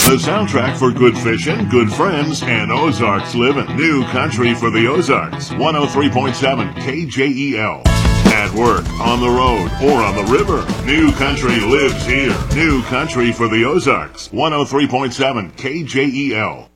The soundtrack for good fishing, good friends, and Ozarks living. New country for the Ozarks. 103.7 KJEL. At work, on the road, or on the river. New country lives here. New country for the Ozarks. 103.7 KJEL.